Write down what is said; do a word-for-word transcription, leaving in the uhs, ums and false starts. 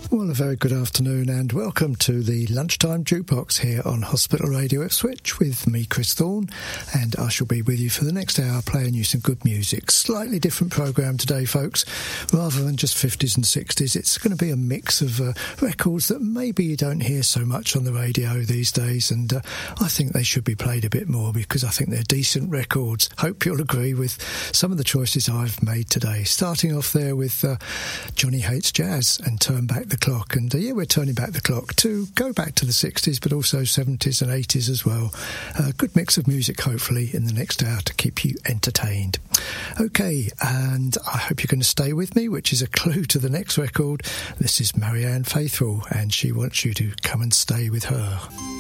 Well, a very good afternoon and welcome to the Lunchtime Jukebox here on Hospital Radio Ipswich with me, Chris Thorne, and I shall be with you for the next hour playing you some good music. Slightly different programme today, folks. Rather than just fifties and sixties, it's going to be a mix of uh, records that maybe you don't hear so much on the radio these days, and uh, I think they should be played a bit more because I think they're decent records. Hope you'll agree with some of the choices I've made today. Starting off there with uh, Johnny Hates Jazz and Turn Back the Clock, and uh, yeah, we're turning back the clock to go back to the sixties but also seventies and eighties as well. A good mix of music hopefully in the next hour to keep you entertained. Okay, and I hope you're going to stay with me, which is a clue to the next record. This is Marianne Faithfull and she wants you to come and stay with her.